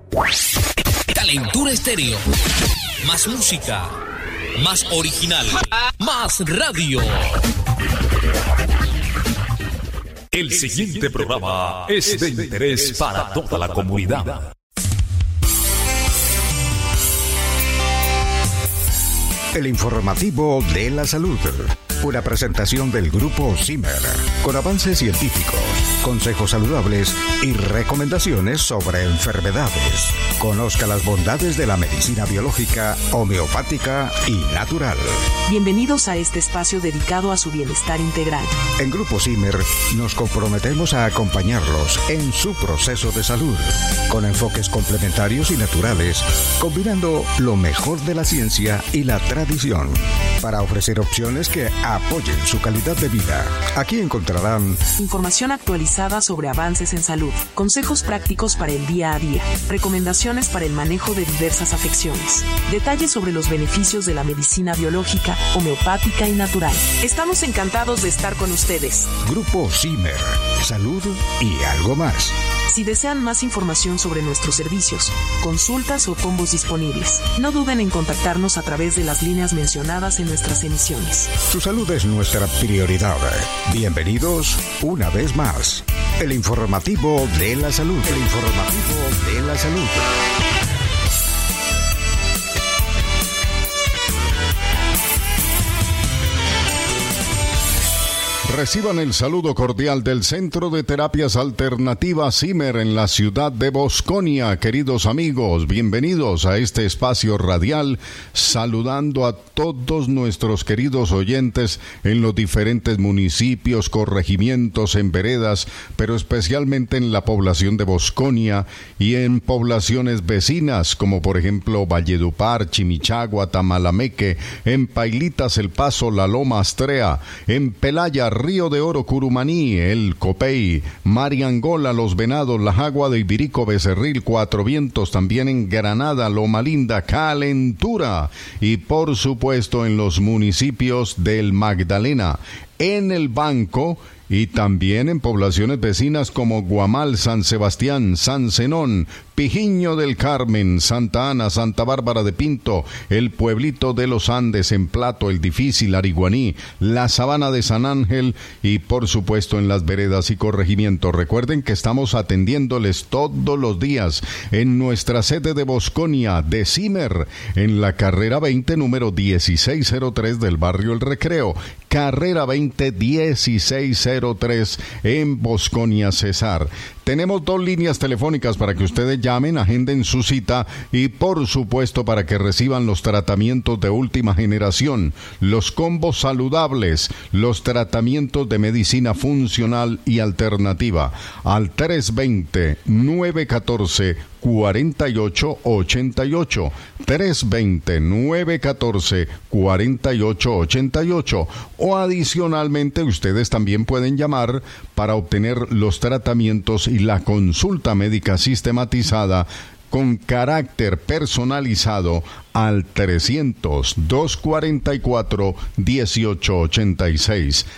Calentura Estéreo. Más música, más original, más radio. El siguiente programa es de interés para toda la comunidad. El informativo de la salud. Una presentación del Grupo Zimmer, con avances científicos, consejos saludables y recomendaciones sobre enfermedades. Conozca las bondades de la medicina biológica, homeopática y natural. Bienvenidos a este espacio dedicado a su bienestar integral. En Grupo Zimmer nos comprometemos a acompañarlos en su proceso de salud, con enfoques complementarios y naturales, combinando lo mejor de la ciencia y la tradición, para ofrecer opciones que apoyen su calidad de vida. Aquí encontrarán información actualizada sobre avances en salud, consejos prácticos para el día a día, recomendaciones para el manejo de diversas afecciones, detalles sobre los beneficios de la medicina biológica, homeopática y natural. Estamos encantados de estar con ustedes. Grupo Zimmer, salud y algo más. Si desean más información sobre nuestros servicios, consultas o combos disponibles, no duden en contactarnos a través de las líneas mencionadas en nuestras emisiones. Su salud es nuestra prioridad. Bienvenidos una vez más. El informativo de la salud. El informativo de la salud. Reciban el saludo cordial del Centro de Terapias Alternativas Zimmer en la ciudad de Bosconia. Queridos amigos, bienvenidos a este espacio radial, saludando a todos nuestros queridos oyentes en los diferentes municipios, corregimientos, en veredas, pero especialmente en la población de Bosconia y en poblaciones vecinas, como por ejemplo Valledupar, Chimichagua, Tamalameque, en Pailitas, El Paso, La Loma, Astrea, en Pelaya, Río de Oro, Curumaní, El Copey, Mariangola, Los Venados, La Jagua de Ibirico, Becerril, Cuatro Vientos, también en Granada, Loma Linda, Calentura y por supuesto en los municipios del Magdalena, en El Banco y también en poblaciones vecinas como Guamal, San Sebastián, San Zenón, Pijiño del Carmen, Santa Ana, Santa Bárbara de Pinto, el Pueblito de los Andes, en Plato, El Difícil, Ariguaní, la Sabana de San Ángel y por supuesto en las veredas y corregimientos. Recuerden que estamos atendiéndoles todos los días en nuestra sede de Bosconia de Zimmer, en la carrera 20, número 1603 del barrio El Recreo, carrera 20, 1603 en Bosconia, Cesar. Tenemos 2 líneas telefónicas para que ustedes llamen, agenden su cita y por supuesto para que reciban los tratamientos de última generación, los combos saludables, los tratamientos de medicina funcional y alternativa al 320-914-4888, 320-914-4888 o adicionalmente ustedes también pueden llamar para obtener los tratamientos y la consulta médica sistematizada con carácter personalizado al 300-244-1886.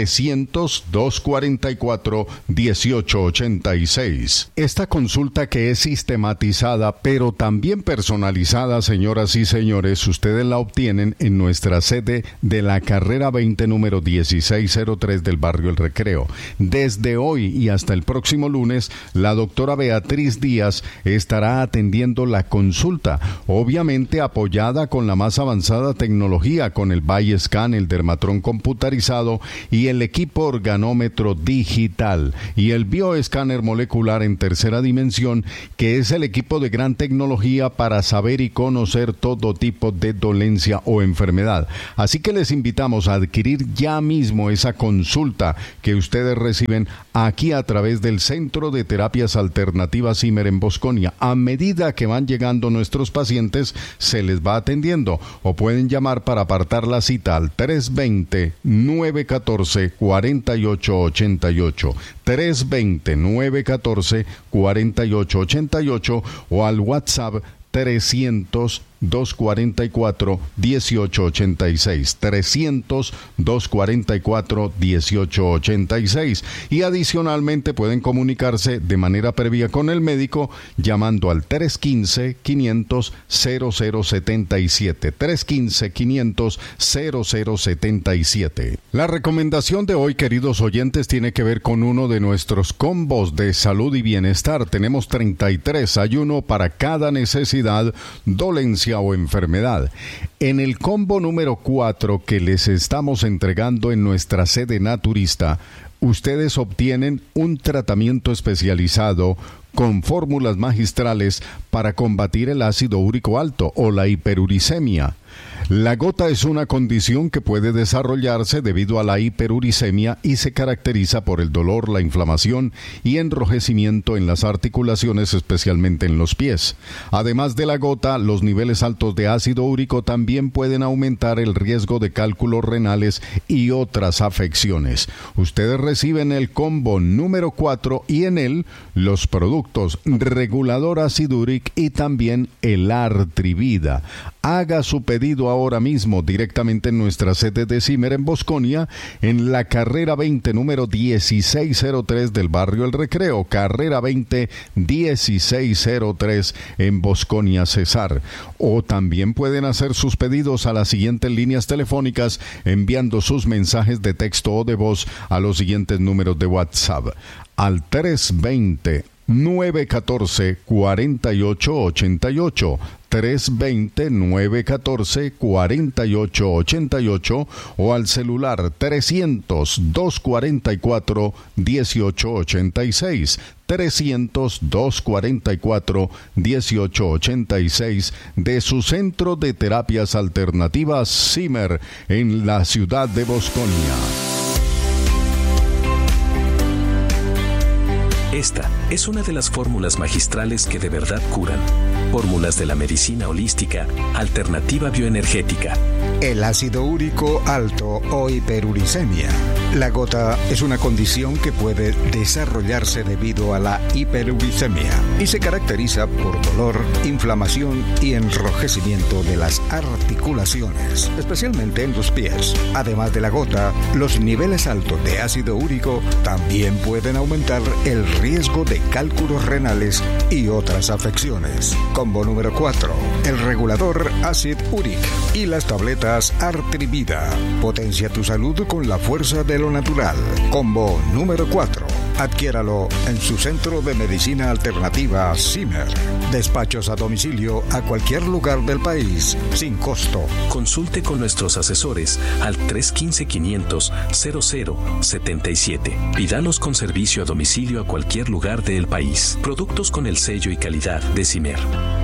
300-244-1886. Esta consulta que es sistematizada, pero también personalizada, señoras y señores, ustedes la obtienen en nuestra sede de la carrera 20, número 1603 del barrio El Recreo. Desde hoy y hasta el próximo lunes, la doctora Beatriz Díaz estará atendiendo la consulta, obviamente apoyada con la más avanzada tecnología, con el Bioescan, el Dermatron computarizado y el equipo organómetro digital y el bioescáner molecular en tercera dimensión, que es el equipo de gran tecnología para saber y conocer todo tipo de dolencia o enfermedad. Así que les invitamos a adquirir ya mismo esa consulta que ustedes reciben aquí a través del Centro de Terapias Alternativas Zimmer en Bosconia. A medida que van llegando nuestros pacientes, se les va atendiendo o pueden llamar para apartar la cita al 320-914-4888, 320-914-4888 o al WhatsApp 300 300-244-1886. 300-244-1886. Y adicionalmente pueden comunicarse de manera previa con el médico llamando al 315-500-0077. 315-500-0077. La recomendación de hoy, queridos oyentes, tiene que ver con uno de nuestros combos de salud y bienestar. Tenemos 33, hay uno para cada necesidad, dolencia o enfermedad. En el combo número 4 que les estamos entregando en nuestra sede naturista, ustedes obtienen un tratamiento especializado con fórmulas magistrales para combatir el ácido úrico alto o la hiperuricemia. La gota es una condición que puede desarrollarse debido a la hiperuricemia y se caracteriza por el dolor, la inflamación y enrojecimiento en las articulaciones, especialmente en los pies. Además de la gota, los niveles altos de ácido úrico también pueden aumentar el riesgo de cálculos renales y otras afecciones. Ustedes reciben el combo número 4 y en él los productos Regulador Aciduric y también el Artrivida. Haga su pedido ahora mismo directamente en nuestra sede de Zimmer en Bosconia, en la carrera 20, número 1603 del barrio El Recreo, carrera 20, 1603 en Bosconia, Cesar. O también pueden hacer sus pedidos a las siguientes líneas telefónicas enviando sus mensajes de texto o de voz a los siguientes números de WhatsApp. Al 320-914-4888, 320-914-4888 o al celular 300-244-1886, 300-244-1886 de su centro de terapias alternativas Zimmer en la ciudad de Bosconia. Esta es una de las fórmulas magistrales que de verdad curan. Fórmulas de la medicina holística, alternativa bioenergética. El ácido úrico alto o hiperuricemia. La gota es una condición que puede desarrollarse debido a la hiperuricemia y se caracteriza por dolor, inflamación y enrojecimiento de las articulaciones, especialmente en los pies. Además de la gota, los niveles altos de ácido úrico también pueden aumentar el riesgo de cálculos renales y otras afecciones. Combo número 4, el regulador Acid Uric y las tabletas Artrivida. Potencia tu salud con la fuerza de lo natural. Combo número 4. Adquiéralo en su centro de medicina alternativa Zimmer. Despachos a domicilio a cualquier lugar del país, sin costo. Consulte con nuestros asesores al 315-500-0077. Pídalos con servicio a domicilio a cualquier lugar del país. Productos con el sello y calidad de Zimmer.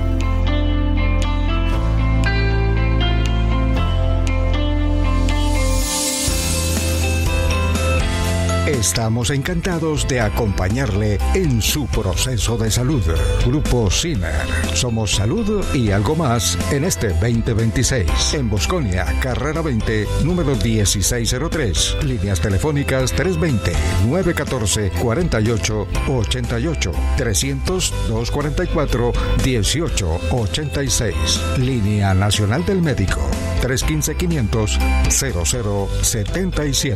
Estamos encantados de acompañarle en su proceso de salud. Grupo Zimmer. Somos salud y algo más en este 2026. En Bosconia, carrera 20, número 1603. Líneas telefónicas 320-914-4888. 300-244-1886. Línea Nacional del Médico 315-500-0077.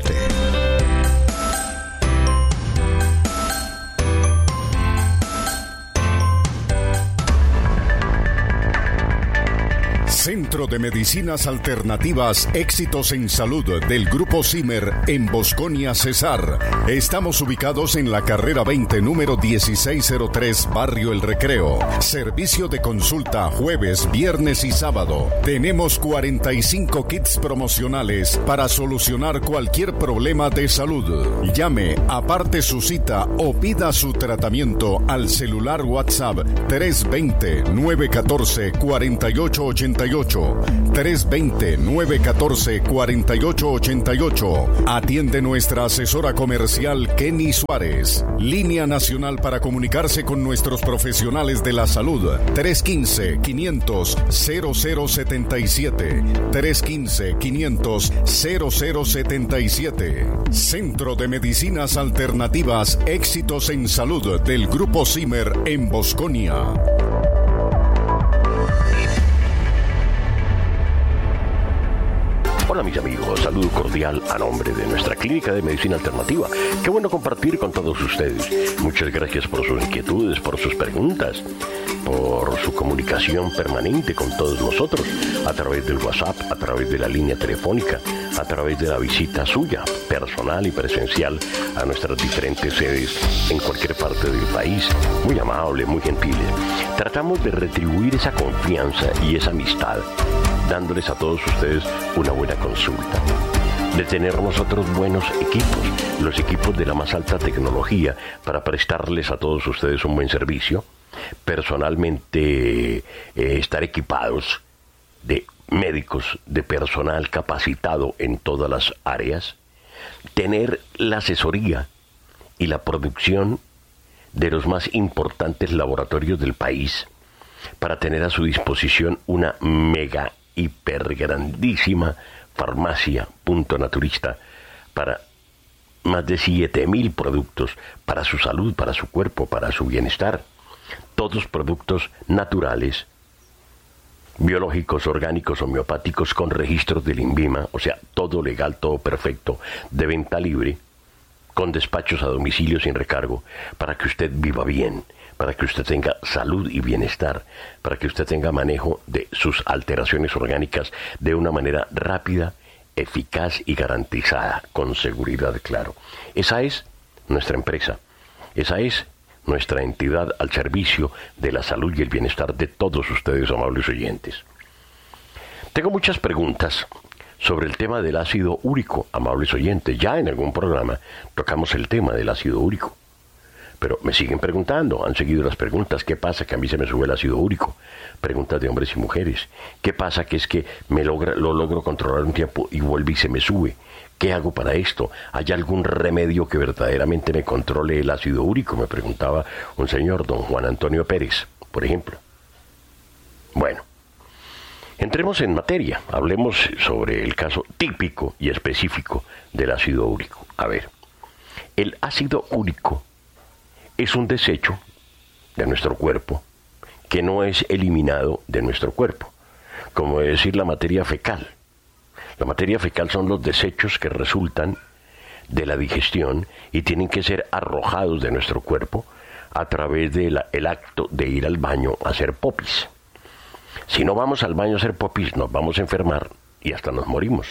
Centro de Medicinas Alternativas Éxitos en Salud del Grupo Zimmer en Bosconia, Cesar. Estamos ubicados en la carrera 20, número 1603, barrio El Recreo. Servicio de consulta jueves, viernes y sábado. Tenemos 45 kits promocionales para solucionar cualquier problema de salud. Llame, aparte su cita o pida su tratamiento al celular WhatsApp 320-914-4888. 320-914-4888. Atiende nuestra asesora comercial Kenny Suárez. Línea nacional para comunicarse con nuestros profesionales de la salud 315-500-0077. 315-500-0077. Centro de Medicinas Alternativas Éxitos en Salud del Grupo Zimmer en Bosconia. Hola mis amigos, saludo cordial a nombre de nuestra Clínica de Medicina Alternativa. Qué bueno compartir con todos ustedes. Muchas gracias por sus inquietudes, por sus preguntas, por su comunicación permanente con todos nosotros, a través del WhatsApp, a través de la línea telefónica, a través de la visita suya, personal y presencial, a nuestras diferentes sedes en cualquier parte del país. Muy amable, muy gentiles. Tratamos de retribuir esa confianza y esa amistad, dándoles a todos ustedes una buena consulta, de tener nosotros buenos equipos, los equipos de la más alta tecnología para prestarles a todos ustedes un buen servicio, personalmente estar equipados de médicos, de personal capacitado en todas las áreas, tener la asesoría y la producción de los más importantes laboratorios del país para tener a su disposición una mega hiper grandísima farmacia Punto Naturista para más de 7.000 productos para su salud, para su cuerpo, para su bienestar. Todos productos naturales, biológicos, orgánicos, homeopáticos, con registros del INVIMA, o sea, todo legal, todo perfecto, de venta libre, con despachos a domicilio sin recargo, para que usted viva bien, para que usted tenga salud y bienestar, para que usted tenga manejo de sus alteraciones orgánicas de una manera rápida, eficaz y garantizada, con seguridad, claro. Esa es nuestra empresa, esa es nuestra entidad al servicio de la salud y el bienestar de todos ustedes, amables oyentes. Tengo muchas preguntas sobre el tema del ácido úrico, amables oyentes. Ya en algún programa tocamos el tema del ácido úrico, pero me siguen preguntando, han seguido las preguntas. ¿Qué pasa que a mí se me sube el ácido úrico? Preguntas de hombres y mujeres. ¿Qué pasa que es que lo logro controlar un tiempo y vuelve y se me sube? ¿Qué hago para esto? ¿Hay algún remedio que verdaderamente me controle el ácido úrico? Me preguntaba un señor, don Juan Antonio Pérez, por ejemplo. Bueno, entremos en materia. Hablemos sobre el caso típico y específico del ácido úrico. A ver, el ácido úrico es un desecho de nuestro cuerpo que no es eliminado de nuestro cuerpo, como decir la materia fecal. La materia fecal son los desechos que resultan de la digestión y tienen que ser arrojados de nuestro cuerpo a través del acto de ir al baño a hacer popis. Si no vamos al baño a hacer popis, nos vamos a enfermar y hasta nos morimos.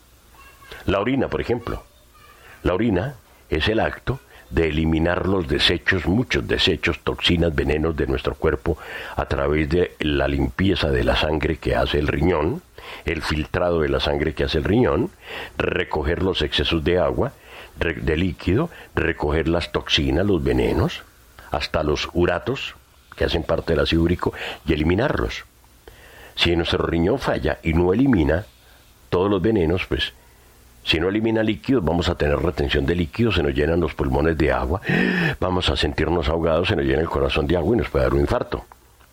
La orina, por ejemplo. La orina es el acto de eliminar los desechos, muchos desechos, toxinas, venenos de nuestro cuerpo a través de la limpieza de la sangre que hace el riñón, el filtrado de la sangre que hace el riñón, recoger los excesos de agua, de líquido, recoger las toxinas, los venenos, hasta los uratos que hacen parte del ácido úrico y eliminarlos. Si nuestro riñón falla y no elimina todos los venenos, pues si no elimina líquidos, vamos a tener retención de líquidos, se nos llenan los pulmones de agua, vamos a sentirnos ahogados, se nos llena el corazón de agua y nos puede dar un infarto.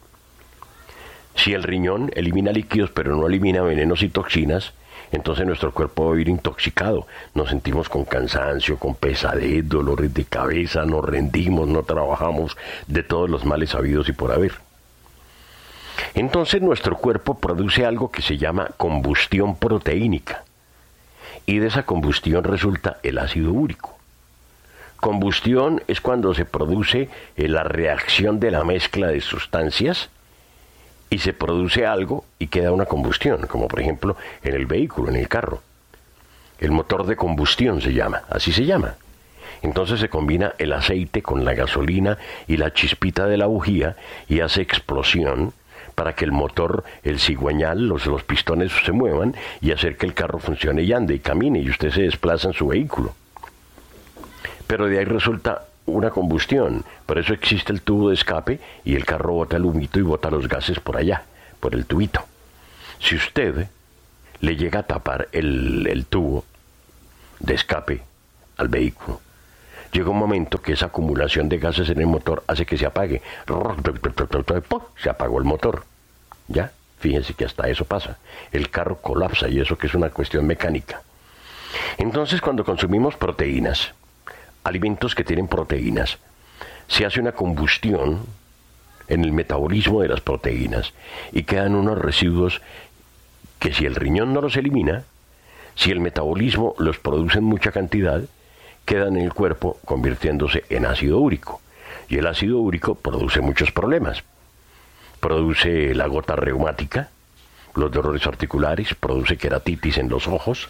Si el riñón elimina líquidos pero no elimina venenos y toxinas, entonces nuestro cuerpo va a ir intoxicado. Nos sentimos con cansancio, con pesadez, dolores de cabeza, nos rendimos, no trabajamos, de todos los males habidos y por haber. Entonces nuestro cuerpo produce algo que se llama combustión proteínica. Y de esa combustión resulta el ácido úrico. Combustión es cuando se produce la reacción de la mezcla de sustancias y se produce algo y queda una combustión, como por ejemplo en el vehículo, en el carro. El motor de combustión se llama, así se llama. Entonces se combina el aceite con la gasolina y la chispita de la bujía y hace explosión para que el motor, el cigüeñal, los pistones se muevan y hacer que el carro funcione y ande y camine y usted se desplaza en su vehículo. Pero de ahí resulta una combustión, por eso existe el tubo de escape y el carro bota el humito y bota los gases por allá, por el tubito. Si usted le llega a tapar el tubo de escape al vehículo, llega un momento que esa acumulación de gases en el motor hace que se apague. Se apagó el motor. ¿Ya? Fíjense que hasta eso pasa. El carro colapsa y eso que es una cuestión mecánica. Entonces, cuando consumimos proteínas, alimentos que tienen proteínas, se hace una combustión en el metabolismo de las proteínas y quedan unos residuos que si el riñón no los elimina, Si el metabolismo los produce en mucha cantidad, quedan en el cuerpo convirtiéndose en ácido úrico. Y el ácido úrico produce muchos problemas. Produce la gota reumática, los dolores articulares, produce queratitis en los ojos,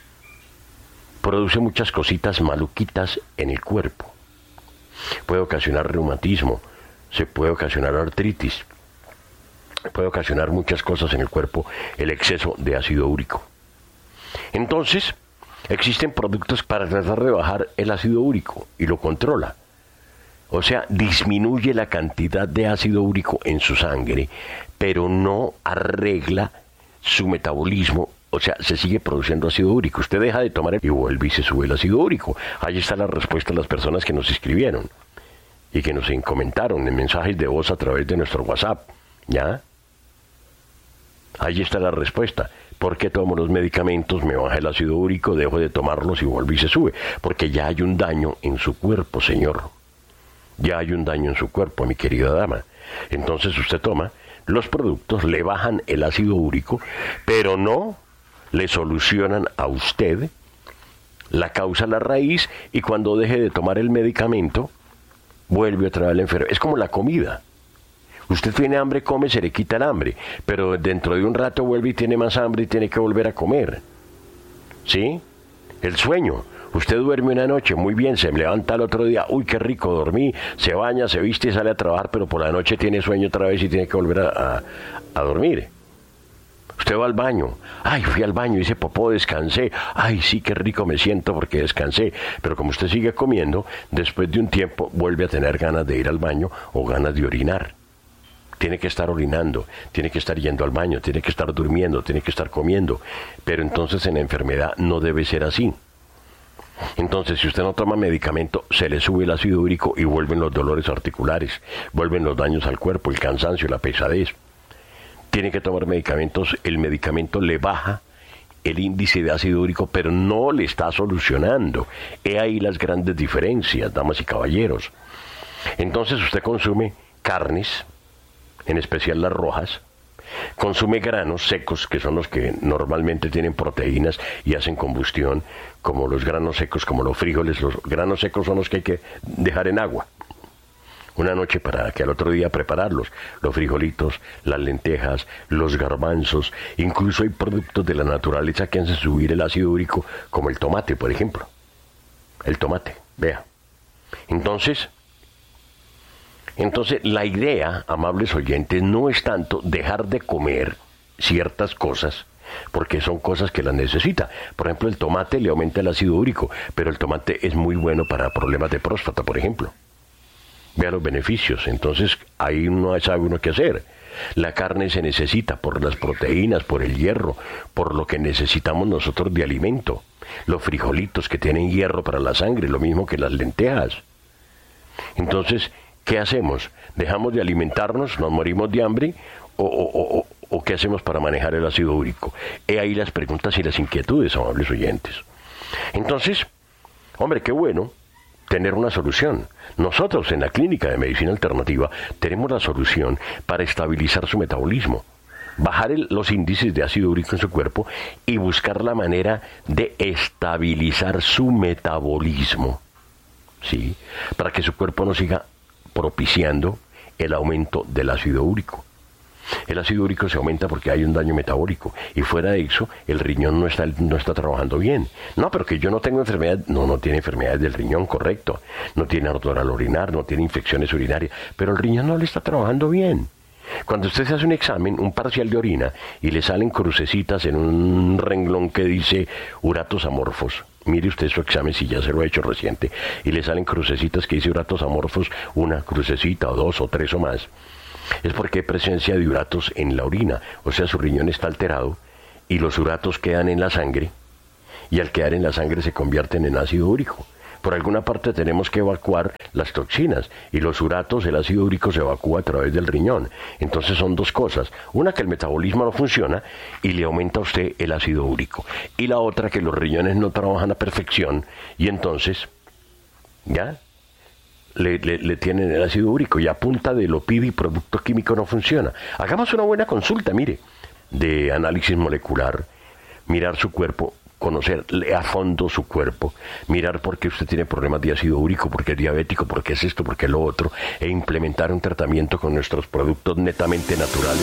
produce muchas cositas maluquitas en el cuerpo. Puede ocasionar reumatismo, se puede ocasionar artritis, puede ocasionar muchas cosas en el cuerpo el exceso de ácido úrico. Entonces, existen productos para tratar de bajar el ácido úrico y lo controla. O sea, disminuye la cantidad de ácido úrico en su sangre, pero no arregla su metabolismo. O sea, se sigue produciendo ácido úrico. Usted deja de tomar y vuelve y se sube el ácido úrico. Ahí está la respuesta a las personas que nos escribieron y que nos comentaron en mensajes de voz a través de nuestro WhatsApp. ¿Ya? Ahí está la respuesta. ¿Por qué tomo los medicamentos? Me baja el ácido úrico, dejo de tomarlos y vuelve y se sube. Porque ya hay un daño en su cuerpo, señor. Ya hay un daño en su cuerpo, mi querida dama. Entonces usted toma los productos, le bajan el ácido úrico, pero no le solucionan a usted la causa, la raíz, y cuando deje de tomar el medicamento, vuelve otra vez la enfermedad. Es como la comida. Usted tiene hambre, come, se le quita el hambre, pero dentro de un rato vuelve y tiene más hambre y tiene que volver a comer. ¿Sí? El sueño. Usted duerme una noche, muy bien, se levanta al otro día, uy, qué rico, dormí, se baña, se viste y sale a trabajar, pero por la noche tiene sueño otra vez y tiene que volver a dormir. Usted va al baño, ay, fui al baño, hice popó, descansé, ay, sí, qué rico me siento porque descansé, pero como usted sigue comiendo, después de un tiempo vuelve a tener ganas de ir al baño o ganas de orinar. Tiene que estar orinando, tiene que estar yendo al baño, tiene que estar durmiendo, tiene que estar comiendo, pero entonces en la enfermedad no debe ser así. Entonces, si usted no toma medicamento, se le sube el ácido úrico y vuelven los dolores articulares, vuelven los daños al cuerpo, el cansancio, la pesadez. Tiene que tomar medicamentos, el medicamento le baja el índice de ácido úrico, pero no le está solucionando. He ahí las grandes diferencias, damas y caballeros. Entonces, usted consume carnes, en especial las rojas, consume granos secos, que son los que normalmente tienen proteínas y hacen combustión, como los granos secos, como los frijoles. Los granos secos son los que hay que dejar en agua una noche para que al otro día prepararlos. Los frijolitos, las lentejas, los garbanzos, incluso hay productos de la naturaleza que hacen subir el ácido úrico, como el tomate, por ejemplo. El tomate, vea. Entonces, la idea, amables oyentes, no es tanto dejar de comer ciertas cosas, porque son cosas que las necesita. Por ejemplo, el tomate le aumenta el ácido úrico, pero el tomate es muy bueno para problemas de próstata, por ejemplo. Vea los beneficios. Entonces, ahí no sabe uno qué hacer. La carne se necesita por las proteínas, por el hierro, por lo que necesitamos nosotros de alimento. Los frijolitos que tienen hierro para la sangre, lo mismo que las lentejas. Entonces, ¿qué hacemos? ¿Dejamos de alimentarnos? ¿Nos morimos de hambre? ¿O qué hacemos para manejar el ácido úrico? He ahí las preguntas y las inquietudes, amables oyentes. Entonces, hombre, qué bueno tener una solución. Nosotros en la Clínica de Medicina Alternativa tenemos la solución para estabilizar su metabolismo, bajar los índices de ácido úrico en su cuerpo y buscar la manera de estabilizar su metabolismo, ¿sí? Para que su cuerpo no siga propiciando el aumento del ácido úrico. El ácido úrico se aumenta porque hay un daño metabólico y fuera de eso el riñón no está trabajando bien. No, pero que yo no tengo enfermedad. No tiene enfermedades del riñón, correcto. No tiene ardor al orinar, no tiene infecciones urinarias, pero el riñón no le está trabajando bien. Cuando usted se hace un examen, un parcial de orina, y le salen crucecitas en un renglón que dice uratos amorfos, mire usted su examen si ya se lo ha hecho reciente, y le salen crucecitas que dice uratos amorfos, una crucecita o dos o tres o más, es porque hay presencia de uratos en la orina, o sea, su riñón está alterado y los uratos quedan en la sangre y al quedar en la sangre se convierten en ácido úrico. Por alguna parte tenemos que evacuar las toxinas y los uratos, el ácido úrico se evacúa a través del riñón. Entonces son dos cosas, una que el metabolismo no funciona y le aumenta a usted el ácido úrico, y la otra que los riñones no trabajan a perfección y entonces ya le tienen el ácido úrico y a punta de lo pide y producto químico no funciona. Hagamos una buena consulta, mire, de análisis molecular, mirar su cuerpo, conocerle a fondo su cuerpo, mirar por qué usted tiene problemas de ácido úrico, por qué es diabético, por qué es esto, por qué es lo otro, e implementar un tratamiento con nuestros productos netamente naturales.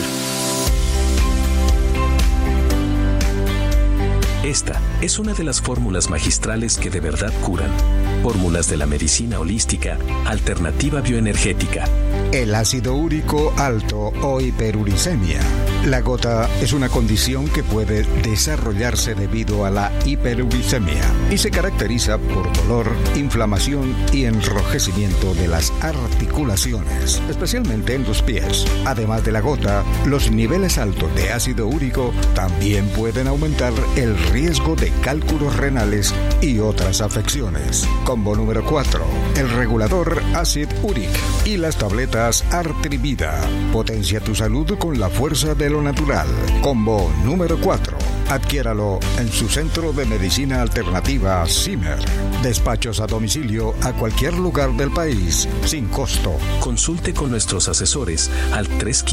Esta es una de las fórmulas magistrales que de verdad curan. Fórmulas de la medicina holística, alternativa bioenergética. El ácido úrico alto o hiperuricemia. La gota es una condición que puede desarrollarse debido a la hiperuricemia y se caracteriza por dolor, inflamación y enrojecimiento de las articulaciones, especialmente en los pies. Además de la gota, los niveles altos de ácido úrico también pueden aumentar el riesgo de cálculos renales y otras afecciones. Combo número 4. El regulador Acid Uric y las tabletas Artrivida. Potencia tu salud con la fuerza de lo natural. Combo número 4. Adquiéralo en su centro de medicina alternativa Zimmer. Despachos a domicilio a cualquier lugar del país, sin costo. Consulte con nuestros asesores al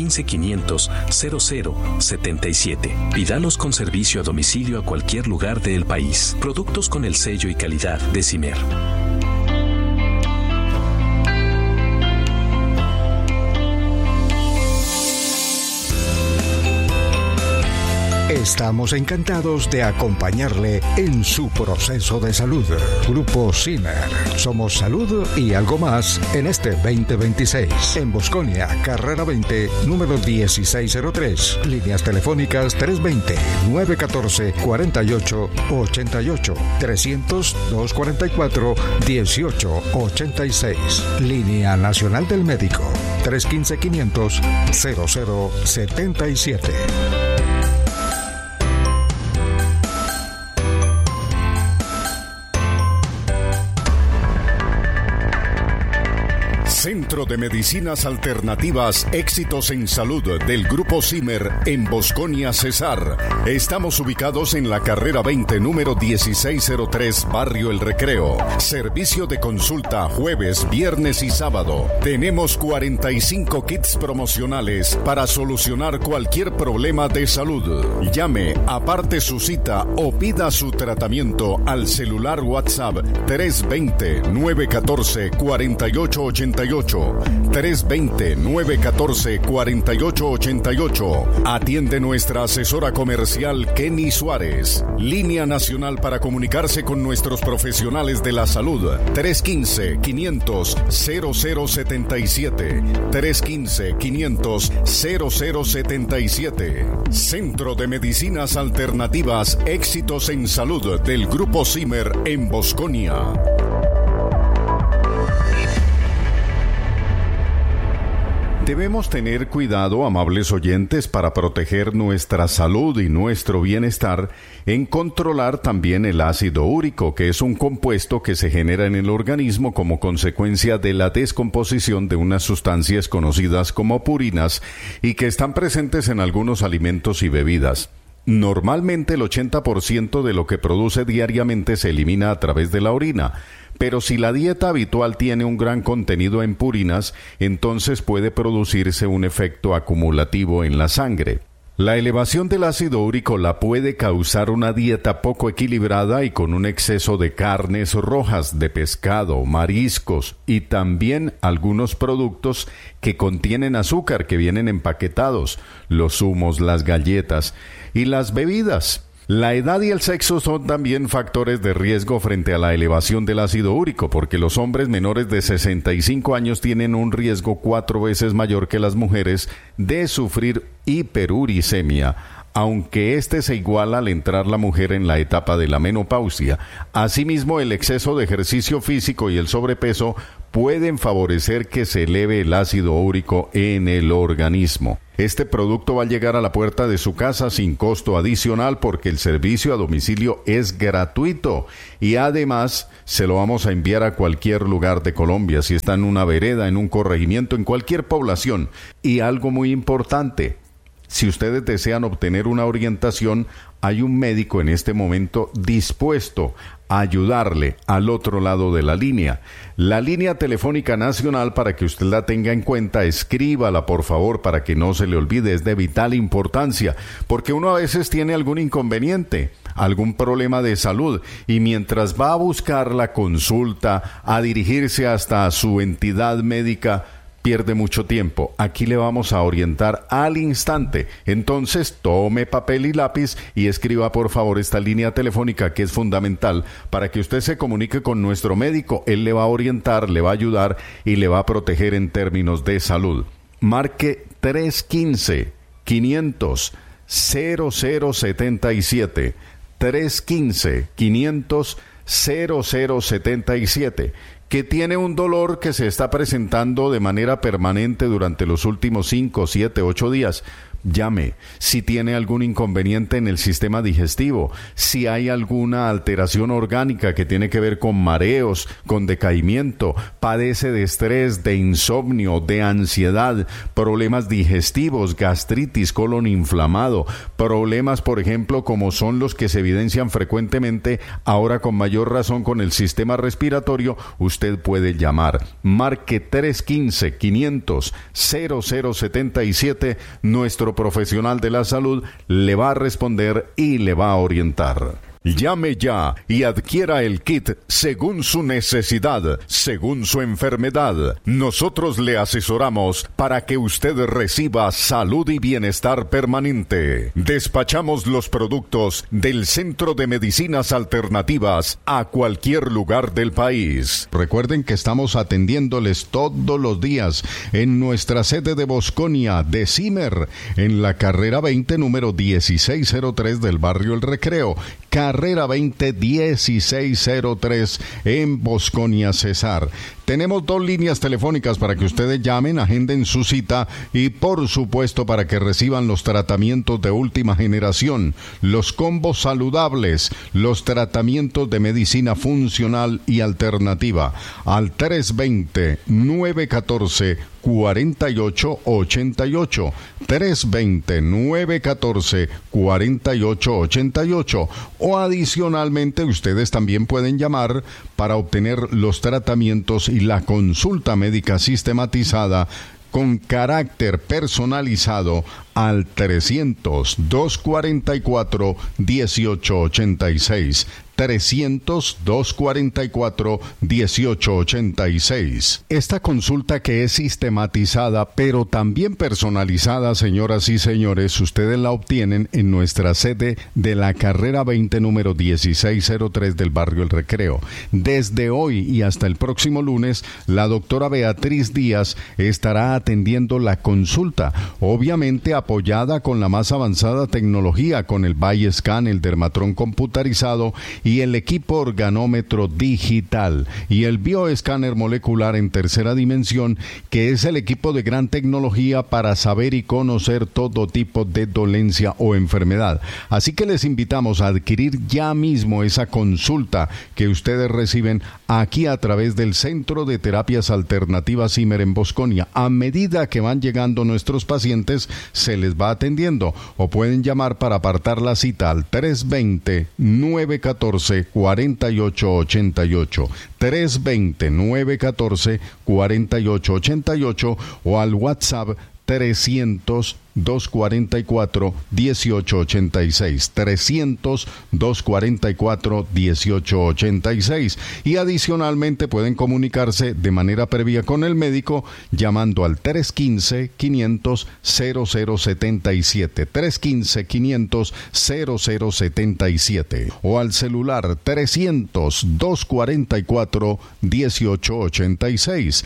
315-500-0077. Pídalos con servicio a domicilio a cualquier lugar del país. Productos con el sello y calidad de Zimmer. Estamos encantados de acompañarle en su proceso de salud. Grupo Zimmer. Somos salud y algo más en este 2026. En Bosconia, carrera 20, número 1603. Líneas telefónicas 320-914-4888. 300-244-1886. Línea Nacional del Médico. 315-500-0077. Centro de Medicinas Alternativas Éxitos en Salud del Grupo Zimmer en Bosconia, Cesar. Estamos ubicados en la carrera 20, número 1603, Barrio El Recreo. Servicio de consulta jueves, viernes y sábado. Tenemos 45 kits promocionales para solucionar cualquier problema de salud. Llame, aparte su cita o pida su tratamiento al celular WhatsApp 320-914-4888. 320-914-4888. Atiende nuestra asesora comercial Kenny Suárez. Línea nacional para comunicarse con nuestros profesionales de la salud. 315-500-0077. 315-500-0077. Centro de Medicinas Alternativas Éxitos en Salud del Grupo Zimmer en Bosconia. Debemos tener cuidado, amables oyentes, para proteger nuestra salud y nuestro bienestar, en controlar también el ácido úrico, que es un compuesto que se genera en el organismo como consecuencia de la descomposición de unas sustancias conocidas como purinas y que están presentes en algunos alimentos y bebidas. Normalmente el 80% de lo que produce diariamente se elimina a través de la orina, pero si la dieta habitual tiene un gran contenido en purinas, entonces puede producirse un efecto acumulativo en la sangre. La elevación del ácido úrico la puede causar una dieta poco equilibrada y con un exceso de carnes rojas, de pescado, mariscos y también algunos productos que contienen azúcar que vienen empaquetados, los zumos, las galletas y las bebidas. La edad y el sexo son también factores de riesgo frente a la elevación del ácido úrico, porque los hombres menores de 65 años tienen un riesgo 4 veces mayor que las mujeres de sufrir hiperuricemia, aunque este se iguala al entrar la mujer en la etapa de la menopausia. Asimismo, el exceso de ejercicio físico y el sobrepeso pueden favorecer que se eleve el ácido úrico en el organismo. Este producto va a llegar a la puerta de su casa sin costo adicional porque el servicio a domicilio es gratuito y además se lo vamos a enviar a cualquier lugar de Colombia, si está en una vereda, en un corregimiento, en cualquier población. Y algo muy importante, si ustedes desean obtener una orientación, hay un médico en este momento dispuesto ayudarle al otro lado de la línea. La línea telefónica nacional, para que usted la tenga en cuenta, escríbala por favor para que no se le olvide, es de vital importancia, porque uno a veces tiene algún inconveniente, algún problema de salud, y mientras va a buscar la consulta, a dirigirse hasta su entidad médica, pierde mucho tiempo. Aquí le vamos a orientar al instante. Entonces, tome papel y lápiz y escriba por favor esta línea telefónica, que es fundamental para que usted se comunique con nuestro médico. Él le va a orientar, le va a ayudar y le va a proteger en términos de salud. Marque 315-500-0077. 315-500-0077. que tiene un dolor que se está presentando de manera permanente durante los últimos 5, 7, 8 días. Llame. Si tiene algún inconveniente en el sistema digestivo, si hay alguna alteración orgánica que tiene que ver con mareos, con decaimiento, padece de estrés, de insomnio, de ansiedad, problemas digestivos, gastritis, colon inflamado, problemas, por ejemplo, como son los que se evidencian frecuentemente, ahora con mayor razón con el sistema respiratorio, usted puede llamar. Marque 315-500-0077. Nuestro profesional de la salud le va a responder y le va a orientar. Llame ya y adquiera el kit según su necesidad, según su enfermedad. Nosotros le asesoramos para que usted reciba salud y bienestar permanente. Despachamos los productos del Centro de Medicinas Alternativas a cualquier lugar del país. Recuerden que estamos atendiéndoles todos los días en nuestra sede de Bosconia de Zimmer, en la carrera 20, número 1603 del barrio El Recreo. Carrera 20 1603 en Bosconia, Cesar. Tenemos 2 líneas telefónicas para que ustedes llamen, agenden su cita y por supuesto para que reciban los tratamientos de última generación, los combos saludables, los tratamientos de medicina funcional y alternativa. Al 320-914-4888, 320-914-4888, o adicionalmente ustedes también pueden llamar para obtener los tratamientos y la consulta médica sistematizada con carácter personalizado al 300-244-1886. 300-244-1886. Esta consulta, que es sistematizada pero también personalizada, señoras y señores, ustedes la obtienen en nuestra sede de la carrera 20, número 1603 del barrio El Recreo. Desde hoy y hasta el próximo lunes, la doctora Beatriz Díaz estará atendiendo la consulta, obviamente apoyada con la más avanzada tecnología, con el Bioscan, el Dermatron computarizado y el equipo organómetro digital y el bioescáner molecular en tercera dimensión, que es el equipo de gran tecnología para saber y conocer todo tipo de dolencia o enfermedad. Así que les invitamos a adquirir ya mismo esa consulta que ustedes reciben aquí a través del Centro de Terapias Alternativas Zimmer en Bosconia. A medida que van llegando nuestros pacientes, se les va atendiendo, o pueden llamar para apartar la cita al 320-914-4888, 320-914-4888, o al WhatsApp 300-244-1886, 300-244-1886, y adicionalmente pueden comunicarse de manera previa con el médico llamando al 315-500-0077, 315-500-0077, o al celular 300-244-1886,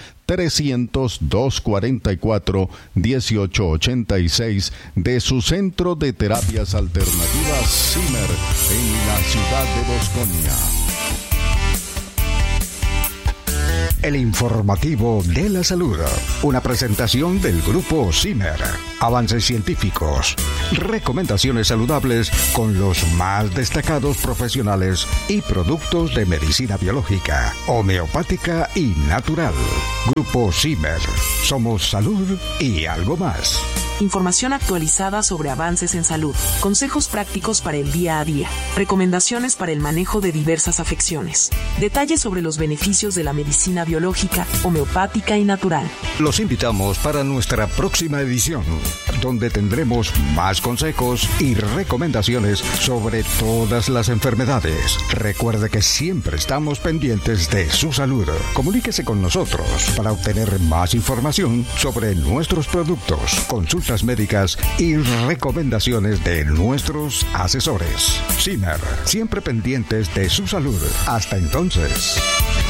300-244-1886 de su Centro de Terapias Alternativas Zimmer en la ciudad de Bosconia. El informativo de la salud. Una presentación del Grupo Zimmer. Avances científicos, recomendaciones saludables con los más destacados profesionales y productos de medicina biológica, homeopática y natural. Grupo Zimmer. Somos salud y algo más. información actualizada sobre avances en salud, consejos prácticos para el día a día, recomendaciones para el manejo de diversas afecciones, detalles sobre los beneficios de la medicina biológica, homeopática y natural. Los invitamos para nuestra próxima edición, donde tendremos más consejos y recomendaciones sobre todas las enfermedades. Recuerde que siempre estamos pendientes de su salud. Comuníquese con nosotros para obtener más información sobre nuestros productos, consultas médicas y recomendaciones de nuestros asesores. Zimmer, siempre pendientes de su salud. Hasta entonces.